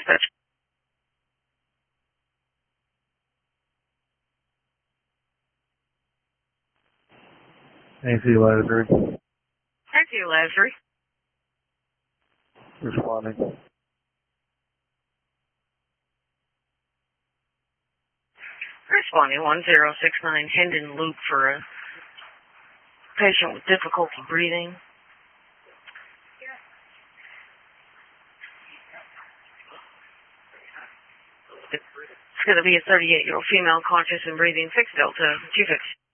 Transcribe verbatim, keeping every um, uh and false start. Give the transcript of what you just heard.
Dispatch. A C Lazarus. Thank you, Lazarus. Responding. Responding one zero six nine Hendon Loop for a patient with difficulty breathing. It's going to be a thirty-eight-year-old female conscious and breathing. Fix Delta. Two fix.